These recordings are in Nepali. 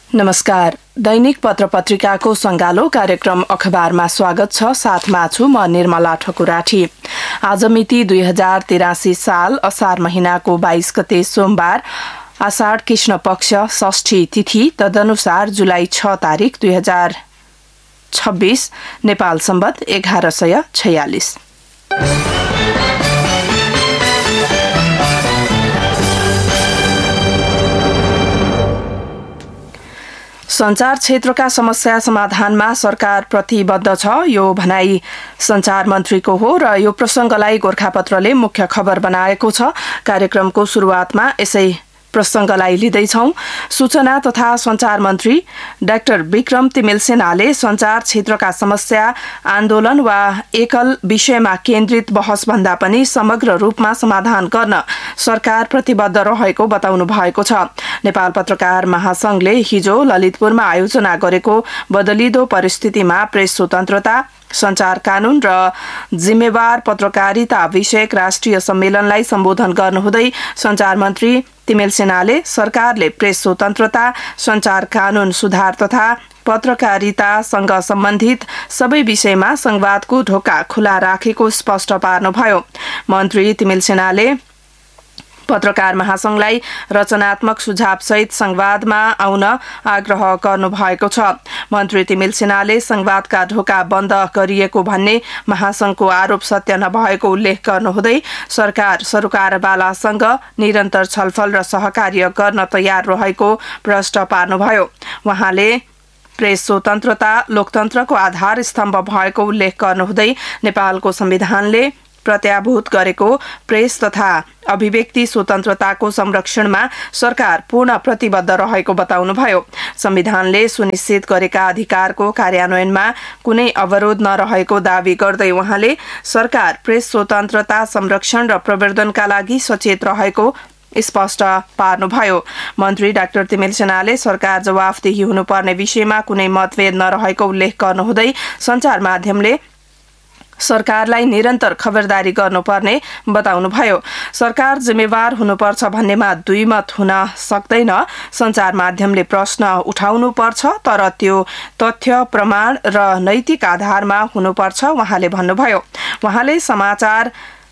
नमस्कार। दैनिक पत्रपत्रिकाको संगालो कार्यक्रम अखबारमा स्वागत छ। साथमा छु म निर्मला ठकुराठी। आज मिति 2083 साल असार महिनाको 22 गते सोमबार, आषाढ कृष्ण पक्ष षष्ठी तिथि, तदनुसार जुलाई 6 तारिक 2026 नेपाल सम्बत 1146। संचार क्षेत्रका समस्या समाधानमा सरकार प्रतिबद्ध छ, यो भनाई संचार मन्त्रीको हो र यो प्रसंगलाई गोरखापत्रले मुख्य खबर बनाएको छ। कार्यक्रमको शुरूआतमा यसै प्रसंगलाई लिँदैछौं। सूचना तथा संचार मन्त्री डाक्टर विक्रम तिमेल सेनाले संचार क्षेत्रका समस्या आन्दोलन वा एकल विषयमा केन्द्रित बहस भन्दा पनि समग्र रूपमा समाधान गर्न सरकार प्रतिबद्ध रहेको बताउनु भएको छ। नेपाल पत्रकार महासंघले हिजो ललितपुरमा आयोजना गरेको बदलिदो परिस्थितिमा प्रेस स्वतन्त्रता, संचार कानून र जिम्मेवार पत्रकारिता विषयक राष्ट्रिय सम्मेलनलाई सम्बोधन गर्नुहुँदै संचार मन्त्री तिमेल सेनाले सरकारले प्रेस स्वतन्त्रता, संचार कानून सुधार तथा पत्रकारितासँग सम्बन्धित सबै विषयमा संवादको ढोका खुला राखेको स्पष्ट पार्नुभयो। मन्त्री तिमेल सेनाले पत्रकार महासंघलाई रचनात्मक सुझावसहित संवादमा आउन आग्रह गर्नुभएको छ। मन्त्री तिमेल सेनाले संवादका ढोका बन्द गरिएको भन्ने महासंघको आरोप सत्य नभएको उल्लेख गर्नुहुँदै सरकार सरोकारवालासँग निरन्तर छलफल र सहकार्य गर्न तयार रहेको प्रश्न पार्नुभयो। उहाँले प्रेस स्वतन्त्रता लोकतन्त्रको आधार स्तम्भ भएको उल्लेख गर्नुहुँदै नेपालको संविधानले प्रत्याभूत गरेको प्रेस तथा अभिव्यक्ति स्वतन्त्रताको संरक्षणमा सरकार पूर्ण प्रतिबद्ध रहेको बताउनुभयो। संविधानले सुनिश्चित गरेका अधिकारको कार्यान्वयनमा कुनै अवरोध नरहेको दावी गर्दै उहाँले सरकार प्रेस स्वतन्त्रता संरक्षण र प्रवर्धनका लागि सचेत रहेको स्पष्ट पार्नुभयो। मन्त्री डाक्टर तिमेल सेनाले सरकार जवाफदेही हुनुपर्ने विषयमा कुनै मतभेद नरहेको उल्लेख गर्नुहुँदै संचार माध्यमले सरकारलाई निरन्तर खबरदारी गर्नुपर्ने बताउनुभयो। सरकार जिम्मेवार हुनुपर्छ भन्नेमा दुई मत हुन सक्दैन। संचार माध्यमले प्रश्न उठाउनु पर्छ, तर त्यो तथ्य प्रमाण र नैतिक आधारमा हुनुपर्छ, उहाँले भन्नुभयो। उहाँले समाचार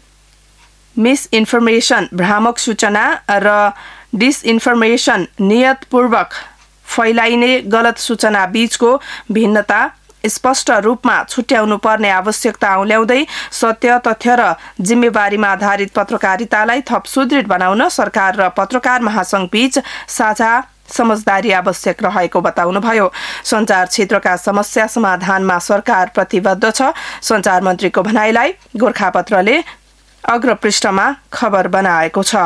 मिसइन्फर्मेसन, भ्रामक सूचना र डिसइन्फर्मेसन, नियतपूर्वक फैलाइने गलत सूचना बीचको भिन्नता स्पष्ट रूपमा छुट्याउनु पर्ने आवश्यकता औल्याउँदै सत्य, तथ्य र जिम्मेवारीमा आधारित पत्रकारितालाई थप सुदृढ बनाउन सरकार र पत्रकार महासंघ बीच साझा समझदारी आवश्यक रहेको बताउनुभयो। संचार क्षेत्रका समस्या समाधानमा सरकार प्रतिबद्ध छ। संचार मन्त्रीको भनाइलाई गोरखापत्रले अग्रपृष्ठमा खबर बनाएको छ।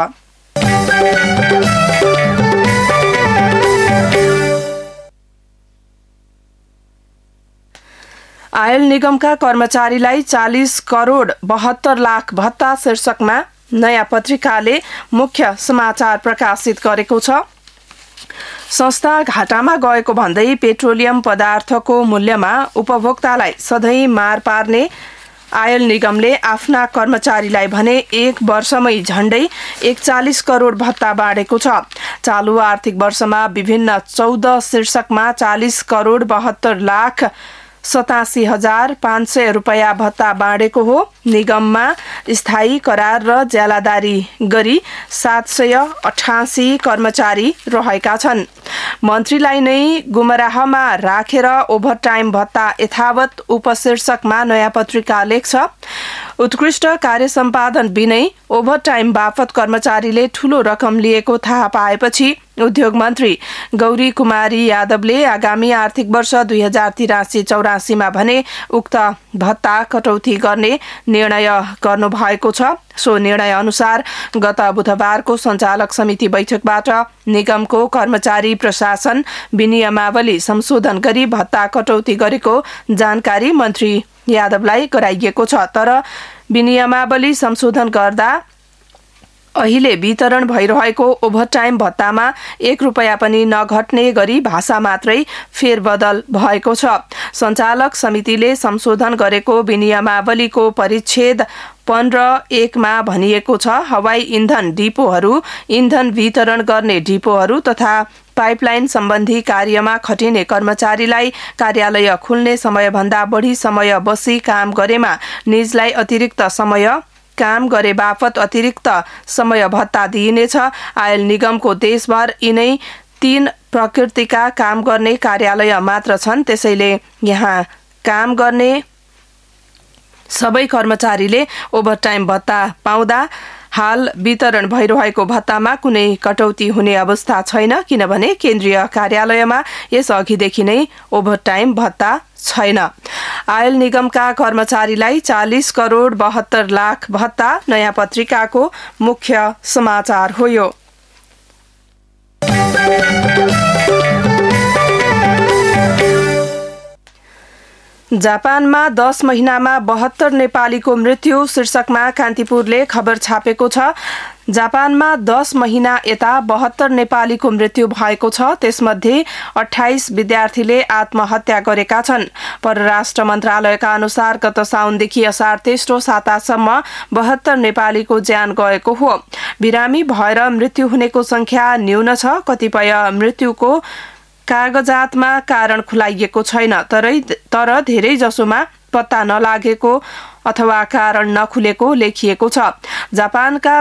आयल निगमका कर्मचारीलाई 40 करोड 72 लाख भत्ता शीर्षकमा नयाँ पत्रिकाले मुख्य समाचार प्रकाशित गरेको छ। संस्था घाटामा गएको भन्दै पेट्रोलियम पदार्थको मूल्यमा उपभोक्तालाई सधैँ मार पार्ने आयल निगमले आफ्ना कर्मचारीलाई भने एक वर्षमै झण्डै 41 करोड भत्ता बाँडेको छ। चालु आर्थिक वर्षमा विभिन्न 14 शीर्षकमा 40 करोड 72 लाख 87,500 रुपैयाँ भत्ता बाँडेको हो। निगममा स्थायी करार र ज्यालादारी गरी 788 कर्मचारी रहेका छन्। मन्त्रीलाई नै गुमराहमा राखेर ओभरटाइम भत्ता यथावत उपशीर्षकमा नयाँ पत्रिका लेख्छ। उत्कृष्ट कार्य सम्पादन बिनै ओभरटाइम बापत कर्मचारीले ठूलो रकम लिएको थाहा पाएपछि उद्योग मन्त्री गौरी कुमारी यादवले आगामी आर्थिक वर्ष 2083-84 मा भने उक्त भत्ता कटौती गर्ने निर्णय गर्नुभएको छ। सो निर्णय अनुसार गत बुधबारको सञ्चालक समिति बैठकबाट निगमको कर्मचारी प्रशासन विनियमावली संशोधन गरी भत्ता कटौती गरेको जानकारी मन्त्री यादवलाई गराइएको छ। तर विनियमावली संशोधन गर्दा अहिले वितरण भइरहेको ओभरटाइम भत्तामा 1 रुपैयाँ पनि नघट्ने गरी भाषा मात्रै फेरबदल भएको छ। सञ्चालक समितिले संशोधन गरेको विनियमावलीको परिच्छेद 15(1) मा भनिएको छ, हवाई इन्धन डिपोहरू, इन्धन वितरण गर्ने डिपोहरू तथा पाइपलाइन सम्बन्धी कार्यमा खटिने कर्मचारीलाई कार्यालय खुल्ने समयभन्दा बढी समय बसी काम गरेमा निजलाई अतिरिक्त समय काम गरे बापत अतिरिक्त समय भत्ता दिइनेछ। आयल निगमको देशभर यिनै 3 प्रकृतिका काम गर्ने कार्यालय मात्र छन्। त्यसैले यहाँ काम गर्ने सबै कर्मचारीले ओभरटाइम भत्ता पाउँदा हाल वितरण भइरहेको भत्तामा कुनै कटौती हुने अवस्था छैन, किनभने केन्द्रीय कार्यालयमा यस अघिदेखि नै ओभरटाइम भत्ता छैन। आयल निगमका कर्मचारीलाई 40 करोड 72 लाख भत्ता नयाँ पत्रिकाको मुख्य समाचार हो यो। जापानमा 10 महिनामा 72 नेपालीको मृत्यु शीर्षकमा कान्तिपुरले खबर छापेको छ। जापानमा 10 महिना यता 72 नेपालीको मृत्यु भएको छ। त्यसमध्ये 28 विद्यार्थीले आत्महत्या गरेका छन्। परराष्ट्र मन्त्रालयका अनुसार गत साउनदेखि असार तेस्रो सातासम्म 72 नेपालीको ज्यान गएको हो। बिरामी भएर मृत्यु हुनेको संख्या न्यून छ। कतिपय मृत्युको कागजातमा कारण खुलाइएको छैन, तर धेरै जसोमा पत्ता नलागेको अथवा कारण नखुलेको लेखिएको छ। जापानका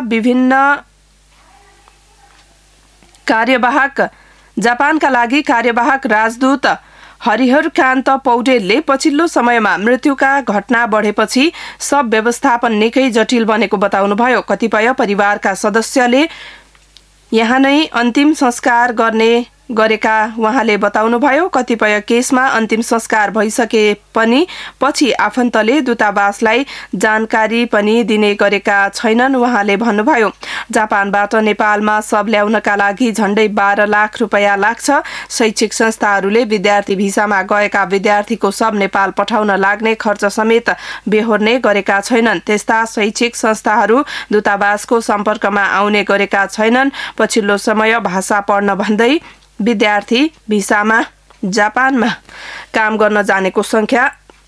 लागि कार्यवाहक राजदूत हरिहरकान्त पौडेलले पछिल्लो समयमा मृत्युका घटना बढेपछि सब व्यवस्थापन निकै जटिल बनेको बताउनुभयो। कतिपय परिवारका सदस्यले यहाँ नै अन्तिम संस्कार गरेका उहाँले बताउनुभयो। कतिपय केसमा अन्तिम संस्कार भइसके पनि पछि आफन्तले दूतावासलाई जानकारी पनि दिने गरेका छैनन् उहाँले भन्नुभयो। जापानबाट नेपालमा शव ल्याउनका लागि झण्डै 12 लाख रुपैयाँ लाग्छ। शैक्षिक संस्थाहरूले विद्यार्थी भिसामा गएका विद्यार्थीको शव नेपाल पठाउन लाग्ने खर्च समेत बेहोर्ने गरेका छैनन्। त्यस्ता शैक्षिक संस्थाहरू दूतावासको सम्पर्कमा आउने गरेका छैनन्। पछिल्लो समय भाषा पढ्न भन्दै विद्यार्थी भिसामा जापानमा काम गर्न जानेको संख्या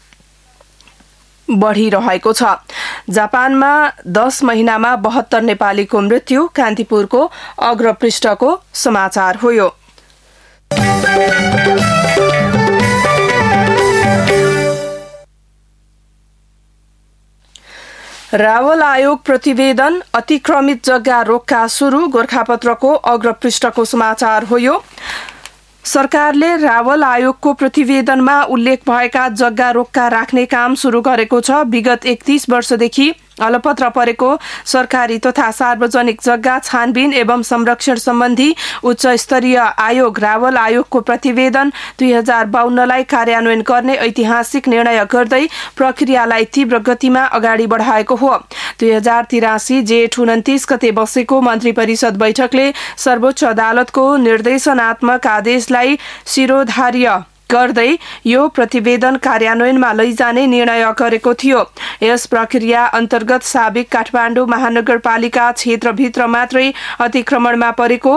बढिरहेको छ। जापानमा 10 महिनामा 72 नेपालीको मृत्यु कान्तिपुरको अग्रपृष्ठको समाचार हो यो। रावल आयोग प्रतिवेदन अतिक्रमित जग्गा रोक्का सुरु गोरखापत्रको अग्रपृष्ठको समाचार हो यो। सरकारले रावल आयोगको प्रतिवेदनमा उल्लेख भएका जग्गा रोक्का राख्ने काम सुरु गरेको छ। विगत 31 वर्षदेखि अलपत्र परेको सरकारी तथा सार्वजनिक जग्गा छानबिन एवं संरक्षण सम्बन्धी उच्च स्तरीय आयोग रावल आयोगको प्रतिवेदन 2052लाई कार्यान्वयन गर्ने ऐतिहासिक निर्णय गर्दै प्रक्रियालाई तीव्र गतिमा अगाडि बढाएको हो। 2083 जेठ 29 गते बसेको मन्त्री परिषद बैठकले सर्वोच्च अदालतको निर्देशनात्मक आदेशलाई शिरोधार्य गर्दै यो प्रतिवेदन कार्यान्वयनमा लैजाने निर्णय गरेको थियो। यस प्रक्रिया अन्तर्गत साबिक काठमाडौँ महानगरपालिका क्षेत्रभित्र मात्रै अतिक्रमणमा परेको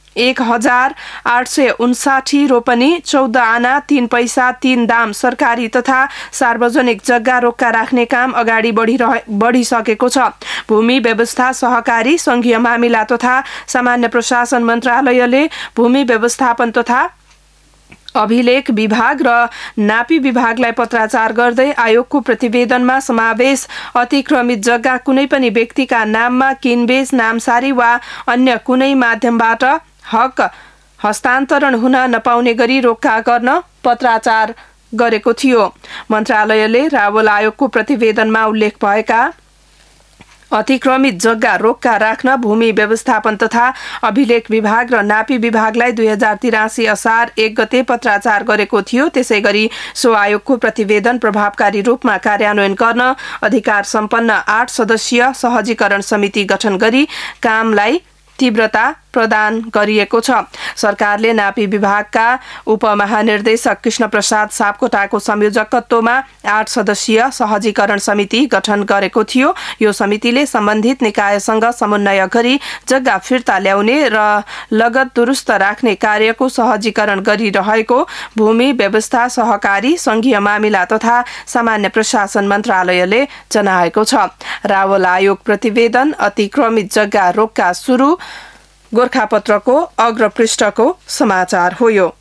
1859 रोपनी 14 आना 3 पैसा 3 दाम सरकारी तथा सार्वजनिक जग्गा रोक्का राख्ने काम अगाडि बढिसकेको छ। भूमि व्यवस्था सहकारी संघीय मामिला तथा सामान्य प्रशासन मन्त्रालयले भूमि व्यवस्थापन तथा अभिलेख विभाग र नापी विभागलाई पत्राचार गर्दै आयोगको प्रतिवेदनमा समावेश अतिक्रमित जग्गा कुनै पनि व्यक्तिका नाममा किनबेच नामसारी वा अन्य कुनै माध्यमबाट हक हस्तान्तरण हुन नपाउने गरी रोक्का गर्न पत्राचार गरेको थियो। मन्त्रालयले रावल आयोगको प्रतिवेदनमा उल्लेख भएका अतिक्रमित जग्गा रोक्का राख्न भूमि व्यवस्थापन तथा अभिलेख विभाग र नापी विभागलाई 2083 असार 1 गते पत्राचार गरेको थियो। त्यसैगरी सो आयोगको प्रतिवेदन प्रभावकारी रूपमा कार्यान्वयन गर्न अधिकार सम्पन्न 8 सदस्यीय सहजीकरण समिति गठन गरी कामलाई तीव्रता प्रदान गरिएको छ। सरकारले नापी विभागका उपमहानिर्देशक कृष्ण प्रसाद सापकोटाको संयोजकत्वमा 8 सदस्यीय सहजीकरण समिति गठन गरेको थियो। यो समितिले सम्बन्धित निकायसँग समन्वय गरी जग्गा फिर्ता ल्याउने र लगत दुरुस्त राख्ने कार्यको सहजीकरण गरिरहेको भूमि व्यवस्था सहकारी संघीय मामिला तथा सामान्य प्रशासन मन्त्रालयले जनाएको छ। रावल आयोग प्रतिवेदन अतिक्रमित जग्गा रोक्का सुरु गोरखापत्रको अग्रपृष्ठको समाचार हो यो।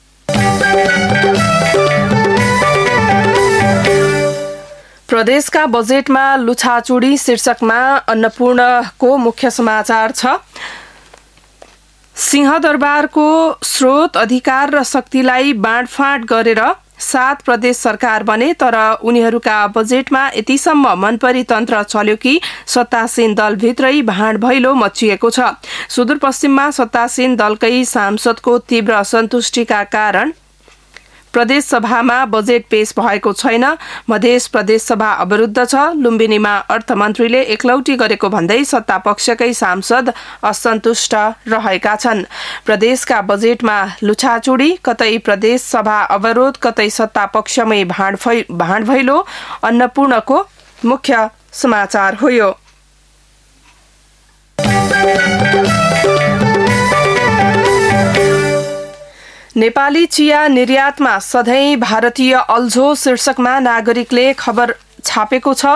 प्रदेशका बजेटमा लुछाचुडी शीर्षकमा अन्नपूर्णको मुख्य समाचार छ। सिंहदरबारको स्रोत अधिकार र शक्तिलाई बाँडफाँड गरेर 7 प्रदेश सरकार बने, तर उनीहरूका बजेटमा यतिसम्म मनपरी तन्त्र चल्यो कि सत्तासीन दलभित्रै भाँड भैलो मचिएको छ। सुदूरपश्चिममा सत्तासीन दलकै सांसदको तीव्र असन्तुष्टिका कारण प्रदेश सभामा बजेट पेश भएको छैन। मध्य प्रदेश सभा अवरुद्ध छ। लुम्बिनीमा अर्थमन्त्रीले एकलौटी गरेको भन्दै सत्तापक्षकै सांसद असन्तुष्ट रहेका छन्। प्रदेशका बजेटमा लुछाचुडी, कतै प्रदेश सभा अवरोध, कतै सत्तापक्षमै भाँड भैलो अन्नपूर्णको मुख्य समाचार हो यो। नेपाली चिया निर्यातमा सधैँ भारतीय अल्झो शीर्षकमा नागरिकले खबर छापेको छ।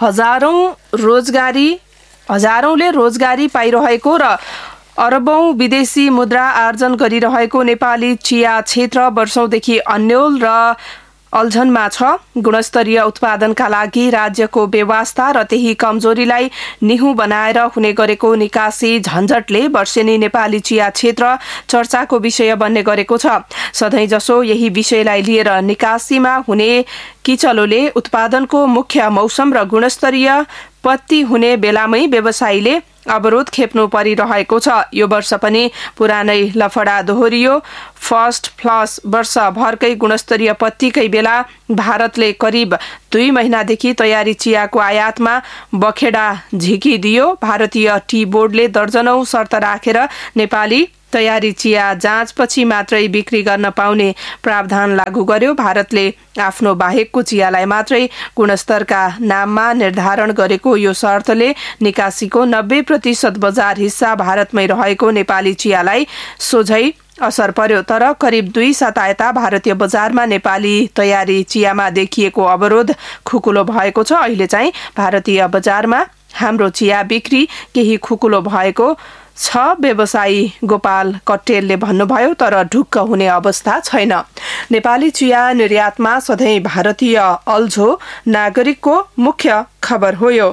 हजारौंले रोजगारी पाइरहेको र अरबौं विदेशी मुद्रा आर्जन गरिरहेको नेपाली चिया क्षेत्र वर्षौंदेखि अन्यल र अल्झनमा छ। गुणस्तरीय उत्पादनका लागि राज्यको व्यवस्था र त्यही कमजोरीलाई निहु बनाएर हुने गरेको निकासी झन्झटले वर्षेनी नेपाली चिया क्षेत्र चर्चाको विषय बन्ने गरेको छ। सधैँ जसो यही विषयलाई लिएर निकासीमा हुने किचलोले उत्पादनको मुख्य मौसम र गुणस्तरीय पत्ती हुने बेलामै व्यवसायीले अवरोध खेप्नु परिरहेको छ। यो वर्ष पनि पुरानै लफडा दोहोरियो। फर्स्ट फ्लस वर्षभरकै गुणस्तरीय पत्तीकै बेला भारतले करिब 2 महिनादेखि तयारी चियाको आयातमा बखेडा झिकिदियो। भारतीय टी बोर्डले दर्जनौं शर्त राखेर नेपाली तयारी चिया जाँचपछि मात्रै बिक्री गर्न पाउने प्रावधान लागू गर्यो। भारतले आफ्नो बाहेकको चियालाई मात्रै गुणस्तरका नाममा निर्धारण गरेको यो शर्तले निकासीको 90% बजार हिस्सा भारतमै रहेको नेपाली चियालाई सोझै असर पर्यो। तर करिब 2 साता यता भारतीय बजारमा नेपाली तयारी चियामा देखिएको अवरोध खुकुलो भएको छ। अहिले चाहिँ भारतीय बजारमा हाम्रो चिया बिक्री केही खुकुलो भएको छ, व्यवसायी गोपाल कट्टेलले भन्नुभयो। तर ढुक्क हुने अवस्था छैन। नेपाली चिया निर्यातमा सधैँ भारतीय अल्झो नागरिकको मुख्य खबर हो यो।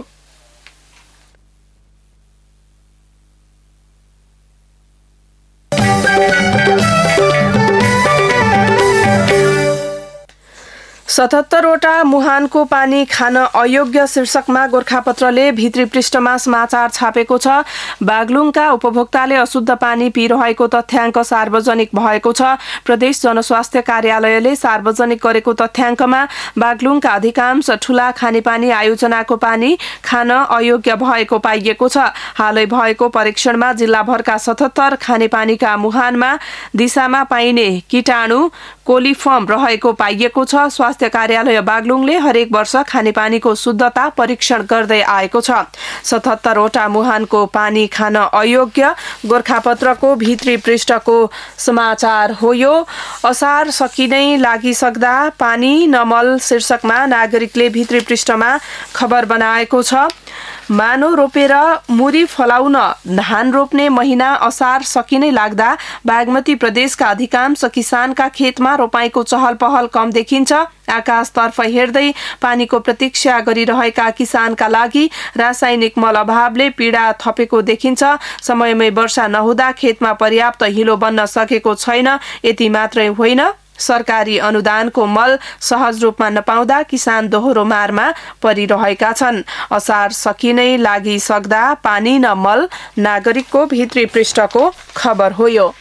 सतहत्तरवटा मुहानको पानी खान अयोग्य शीर्षकमा गोरखापत्रले भित्री पृष्ठमा समाचार छापेको छ। बागलुङका उपभोक्ताले अशुद्ध पानी पिइरहेको तथ्याङ्क सार्वजनिक भएको छ। प्रदेश जनस्वास्थ्य कार्यालयले सार्वजनिक गरेको तथ्याङ्कमा बागलुङका अधिकांश ठूला खानेपानी आयोजनाको पानी खान अयोग्य भएको पाइएको छ। हालै भएको परीक्षणमा जिल्लाभरका 77 खानेपानीका मुहानमा दिशामा पाइने कीटाणु कोलिफर्म रहेको पाइएको छ। स्वास्थ्य कार्यालय बागलुङले हरेक वर्ष खानेपानीको शुद्धता परीक्षण गर्दै आएको छ। 77वटा मुहानको पानी खान अयोग्य गोरखापत्रको भित्री पृष्ठको समाचार हो यो। असार सकिनै लागिसक्दा पानी नमल शीर्षकमा नागरिकले भित्री पृष्ठमा खबर बनाएको छ। मानो रोपेर मुरी फलाउन धान रोप्ने महिना असार सकिनै लाग्दा बागमती प्रदेशका अधिकांश किसानका खेतमा रोपाईको चहल पहल कम देखिन्छ। आकाशतर्फ हेर्दै पानीको प्रतीक्षा गरिरहेका किसानका लागि रासायनिक मल अभावले पीडा थपेको देखिन्छ। समयमै वर्षा नहुँदा खेतमा पर्याप्त हिलो बन्न सकेको छैन। यति मात्रै होइन, सरकारी अनुदानको मल सहज रूपमा नपाउँदा किसान दोहोरो मारमा परिरहेका छन्। असार सकिनै लागिसक्दा पानी न मल नागरिकको भित्री पृष्ठको खबर हो यो।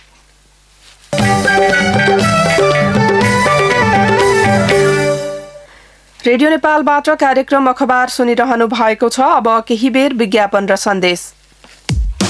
रेडियो नेपालबाट कार्यक्रम अखबार सुनिरहनु भएको छ। अब केही बेर विज्ञापन र सन्देश।